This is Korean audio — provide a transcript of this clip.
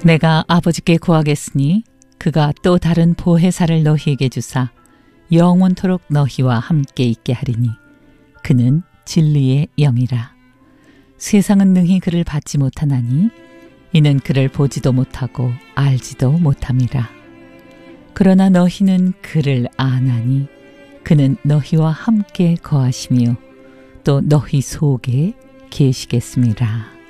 내가 아버지께 구하겠으니 그가 또 다른 보혜사를 너희에게 주사 영원토록 너희와 함께 있게 하리니 그는 진리의 영이라. 세상은 능히 그를 받지 못하나니 이는 그를 보지도 못하고 알지도 못함이라. 그러나 너희는 그를 아나니 그는 너희와 함께 거하시며 또 너희 속에 계시겠음이라.